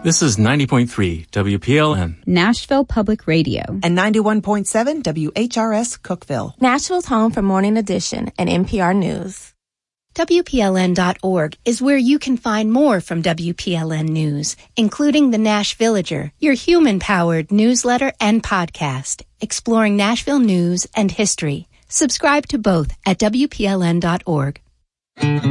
This is 90.3 WPLN. Nashville Public Radio. And 91.7 WHRS Cookeville. Nashville's home for Morning Edition and NPR News. WPLN.org is where you can find more from WPLN News, including the Nash Villager, your human-powered newsletter and podcast, exploring Nashville news and history. Subscribe to both at WPLN.org.